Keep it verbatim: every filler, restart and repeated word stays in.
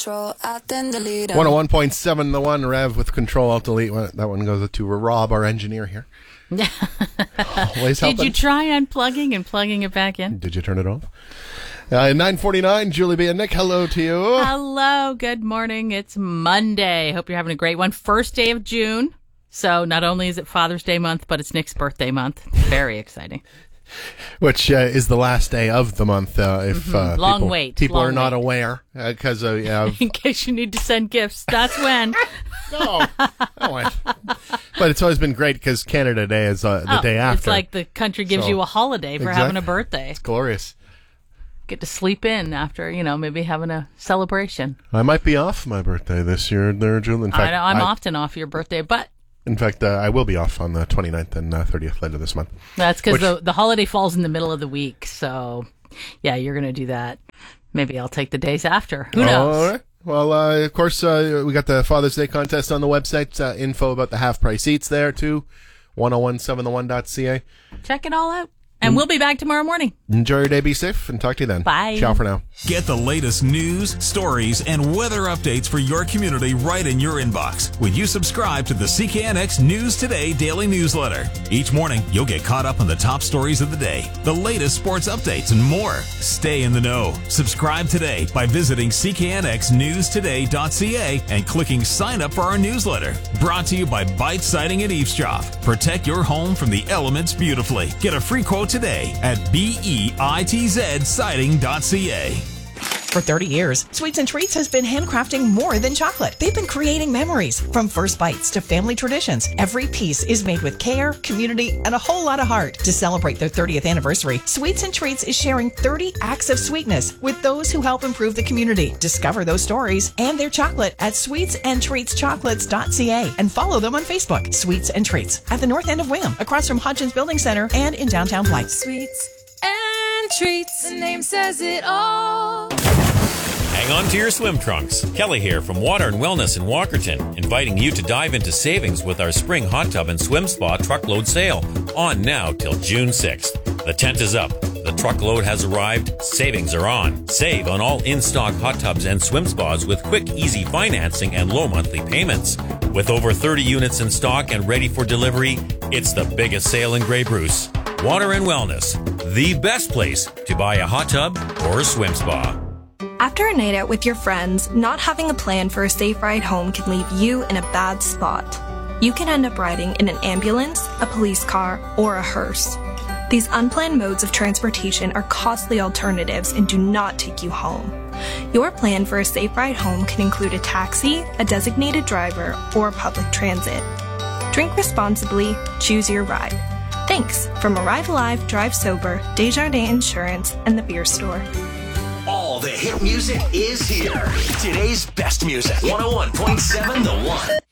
control, Alt and delete 'em. one oh one point seven The One, Rev with Control Alt Delete. That one goes to Rob, our engineer here. Always Did helping. you try unplugging and plugging it back in? Did you turn it off? Uh, nine forty-nine, Julie B. and Nick, hello to you. Hello, good morning. It's Monday. Hope you're having a great one. First day of June. So not only is it Father's Day month, but it's Nick's birthday month. Very exciting. Which uh, is the last day of the month, uh, if Mm-hmm. uh, Long people, wait, people long are not wait. aware, because uh, uh, In case you need to send gifts, that's when. no, no way. But it's always been great because Canada Day is uh, the Oh, day after. It's like the country gives So, you a holiday for exactly. having a birthday. It's glorious. Get to sleep in after, you know, maybe having a celebration. I might be off my birthday this year, there, Julie. In fact, I know, I'm I- often off your birthday, but In fact, uh, I will be off on the twenty-ninth and uh, thirtieth later this month. that's because Which- the, the holiday falls in the middle of the week. So, yeah, you're going to do that. Maybe I'll take the days after. Who knows? All right. Well, uh, of course, uh, we got the Father's Day contest on the website. Uh, info about the half-price seats there, too. ten seventeen the one dot c a. Check it all out. And we'll be back tomorrow morning. Enjoy your day, be safe, and talk to you then. Bye. Ciao for now. Get the latest news, stories, and weather updates for your community right in your inbox when you subscribe to the C K N X News Today daily newsletter. Each morning, you'll get caught up on the top stories of the day, the latest sports updates, and more. Stay in the know. Subscribe today by visiting c k n x news today dot c a and clicking sign up for our newsletter. Brought to you by Bite Siding and Eavesdrop. Protect your home from the elements beautifully. Get a free quote today at B E I T Z siding dot c a. For thirty years, Sweets and Treats has been handcrafting more than chocolate. They've been creating memories. From first bites to family traditions, every piece is made with care, community, and a whole lot of heart. To celebrate their thirtieth anniversary, Sweets and Treats is sharing thirty acts of sweetness with those who help improve the community. Discover those stories and their chocolate at sweets and treats chocolates dot c a and follow them on Facebook. Sweets and Treats at the north end of William, across from Hodgins Building Center and in downtown Blythe. Sweets and treats, the name says it all. Hang on to your swim trunks. Kelly here from Water and Wellness in Walkerton, inviting you to dive into savings with our spring hot tub and swim spa truckload sale, on now till June sixth. The tent is up. The truckload has arrived. Savings are on. Save on all in-stock hot tubs and swim spas with quick, easy financing and low monthly payments. With over thirty units in stock and ready for delivery, it's the biggest sale in Grey Bruce. Water and Wellness, the best place to buy a hot tub or a swim spa. After a night out with your friends, not having a plan for a safe ride home can leave you in a bad spot. You can end up riding in an ambulance, a police car, or a hearse. These unplanned modes of transportation are costly alternatives and do not take you home. Your plan for a safe ride home can include a taxi, a designated driver, or public transit. Drink responsibly, choose your ride. Thanks from Arrive Alive, Drive Sober, Desjardins Insurance, and the Beer Store. All the hit music is here. Today's best music. one oh one point seven The One.